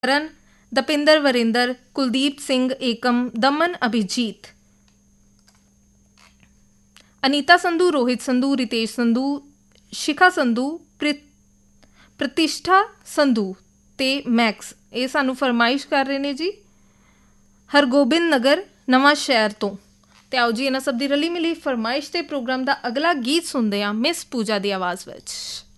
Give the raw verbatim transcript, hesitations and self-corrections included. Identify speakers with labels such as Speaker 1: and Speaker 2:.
Speaker 1: ਕਰਨ, ਦਪਿੰਦਰ ਵਰਿੰਦਰ, ਕੁਲਦੀਪ ਸਿੰਘ ਏਕਮ, ਦਮਨ ਅਭਿਜੀਤ, ਅਨੀਤਾ ਸੰਧੂ, ਰੋਹਿਤ ਸੰਧੂ, ਰਿਤੇਸ਼ ਸੰਧੂ, ਸ਼ਿਖਾ ਸੰਧੂ, ਪ੍ਰਿ ਪ੍ਰਤਿਸ਼ਠਾ ਸੰਧੂ ਅਤੇ ਮੈਕਸ ਇਹ ਸਾਨੂੰ ਫਰਮਾਇਸ਼ ਕਰ ਰਹੇ ਨੇ ਜੀ ਹਰਗੋਬਿੰਦ ਨਗਰ ਨਵਾਂ ਸ਼ਹਿਰ ਤੋਂ। ਅਤੇ ਆਓ ਜੀ ਇਹਨਾਂ ਸਭ ਦੀ ਰਲੀ ਮਿਲੀ ਫਰਮਾਇਸ਼ ਦੇ ਪ੍ਰੋਗਰਾਮ ਦਾ ਅਗਲਾ ਗੀਤ ਸੁਣਦੇ ਹਾਂ ਮਿਸ ਪੂਜਾ ਦੀ ਆਵਾਜ਼ ਵਿੱਚ।